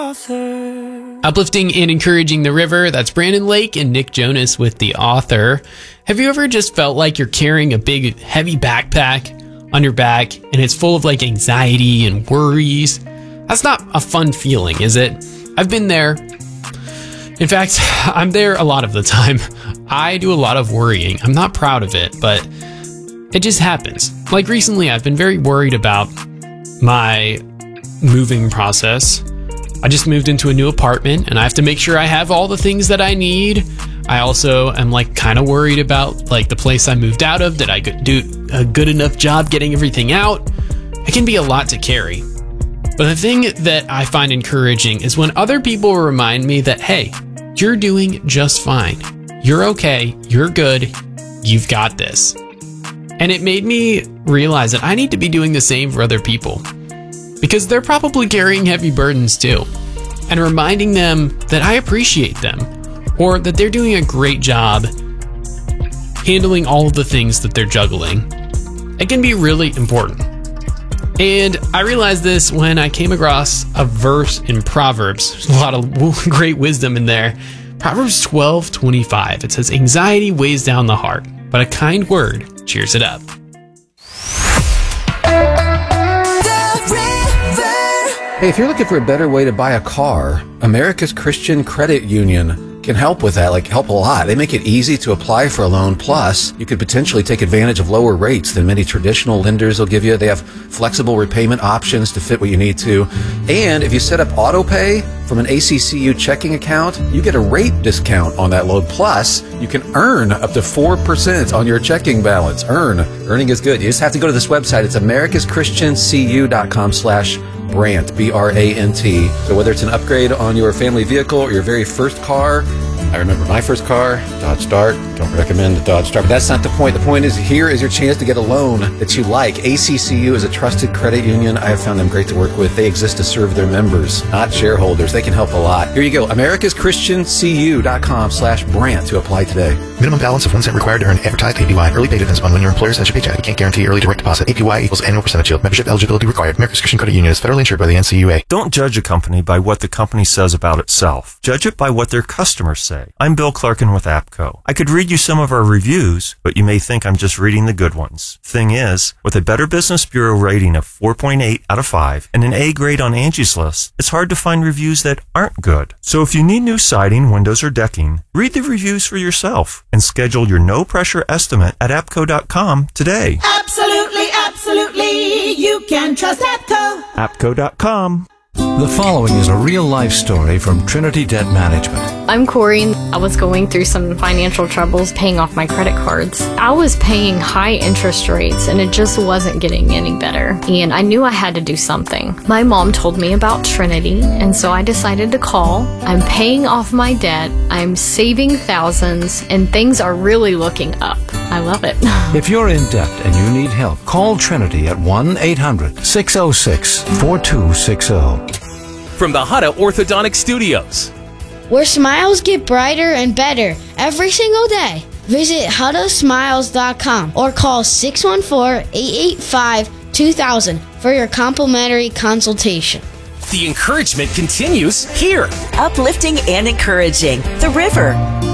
Uplifting and encouraging the river. That's Brandon Lake and Nick Jonas with The Author. Have you ever just felt like you're carrying a big, heavy backpack on your back and it's full of like anxiety and worries? That's not a fun feeling, is it? I've been there. In fact, I'm there a lot of the time. I do a lot of worrying. I'm not proud of it, but it just happens. Like recently, I've been very worried about my moving process. I just moved into a new apartment and I have to make sure I have all the things that I need. I also am like kind of worried about like the place I moved out of. Did I do a good enough job getting everything out? It can be a lot to carry. But the thing that I find encouraging is when other people remind me that, hey, you're doing just fine. You're okay. You're good. You've got this. And it made me realize that I need to be doing the same for other people, because they're probably carrying heavy burdens too, and reminding them that I appreciate them, or that they're doing a great job handling all of the things that they're juggling. It can be really important. And I realized this when I came across a verse in Proverbs. There's a lot of great wisdom in there. Proverbs 12:25. It says, "Anxiety weighs down the heart, but a kind word cheers it up." Hey, if you're looking for a better way to buy a car, America's Christian Credit Union can help with that, like help a lot. They make it easy to apply for a loan. Plus, you could potentially take advantage of lower rates than many traditional lenders will give you. They have flexible repayment options to fit what you need to. And if you set up auto pay from an ACCU checking account, you get a rate discount on that loan. Plus, you can earn up to 4% on your checking balance. Earning is good. You just have to go to this website. It's americaschristiancu.com/Brant, B-R-A-N-T. So whether it's an upgrade on your family vehicle or your very first car, I remember my first car, Dodge Dart. Don't recommend the Dodge Dart, but that's not the point. The point is, here is your chance to get a loan that you like. ACCU is a trusted credit union. I have found them great to work with. They exist to serve their members, not shareholders. They can help a lot. Here you go, americaschristiancu.com/Brant to apply today. Minimum balance of 1 cent required to earn advertised APY. Early pay depends on when your employer sends your paycheck. We can't guarantee early direct deposit. APY equals annual percentage yield. Membership eligibility required. America's Christian Credit Union is federally insured by the NCUA. Don't judge a company by what the company says about itself. Judge it by what their customers say. I'm Bill Clarkin with APCO. I could read you some of our reviews, but you may think I'm just reading the good ones. Thing is, with a Better Business Bureau rating of 4.8 out of 5 and an A grade on Angie's List, it's hard to find reviews that aren't good. So if you need new siding, windows, or decking, read the reviews for yourself and schedule your no-pressure estimate at APCO.com today. Absolutely, absolutely. You can trust APCO. APCO.com. The following is a real-life story from Trinity Debt Management. I'm Corey. I was going through some financial troubles paying off my credit cards. I was paying high interest rates and it just wasn't getting any better. And I knew I had to do something. My mom told me about Trinity, and so I decided to call. I'm paying off my debt. I'm saving thousands, and things are really looking up. I love it. If you're in debt and you need help, call Trinity at 1-800-606-4260. From the Hutta Orthodontic Studios, where smiles get brighter and better every single day. Visit HuttaSmiles.com or call 614-885-2000 for your complimentary consultation. the encouragement continues here. Uplifting and encouraging the river.